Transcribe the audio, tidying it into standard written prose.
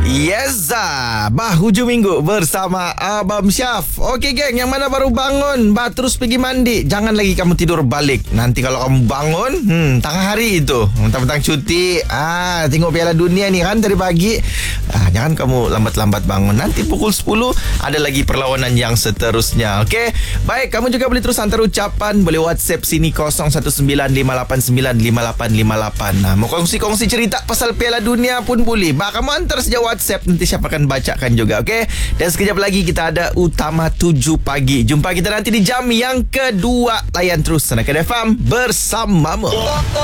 Yes, hujung minggu bersama Abang Syaf. Okey geng, yang mana baru bangun, terus pergi mandi. Jangan lagi kamu tidur balik. Nanti kalau kamu bangun, tengah hari itu, mentang-mentang cuti, tengok Piala Dunia ni kan dari pagi. Jangan kamu lambat-lambat bangun. Nanti pukul 10 ada lagi perlawanan yang seterusnya. Okey. Baik, kamu juga boleh terus hantar ucapan, boleh WhatsApp sini 0195895858. Mau kongsi-kongsi cerita pasal Piala Dunia pun boleh. Kamu hantar sejak WhatsApp, nanti siapa akan bacakan juga, okey? Dan sekejap lagi kita ada Utama 7 pagi. Jumpa kita nanti di jam yang kedua. Layan terus Sanakan FM bersamamu.